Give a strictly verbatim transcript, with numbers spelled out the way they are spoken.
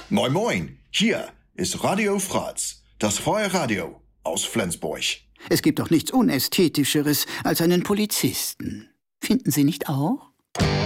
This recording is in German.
Moin Moin, hier ist Radio Fratz, das freie Radio aus Flensburg. Es gibt doch nichts Unästhetischeres als einen Polizisten. Finden Sie nicht auch?